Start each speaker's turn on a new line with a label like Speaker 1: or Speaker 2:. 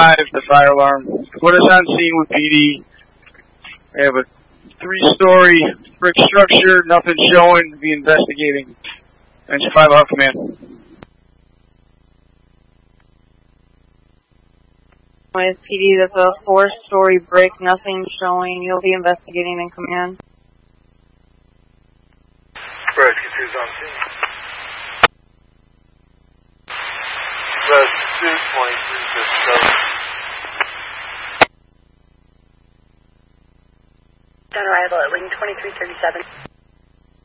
Speaker 1: 5, the fire alarm. Put us on scene with PD. We have a 3-story brick structure, nothing showing, be investigating. Engine 5 off command.
Speaker 2: With PD, that's a 4-story brick, nothing showing. You'll be investigating in command.
Speaker 3: Rescue 2's on scene. Rescue 2, 23, just go.
Speaker 4: On arrival at wing 2337.